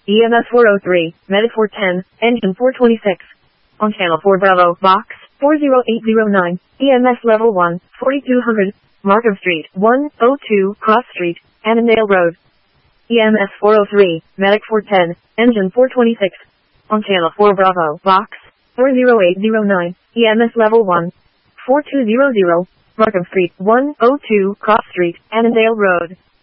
EMS 403, Medic 410, Engine 426. On Channel 4 Bravo, Box 40809, EMS Level 1, 4200, Markham Street, 102, Cross Street, Annandale Road. EMS 403, Medic 410, Engine 426. On Channel 4 Bravo, Box 40809, EMS Level 1, 4200, Markham Street, 102, Cross Street, Annandale Road.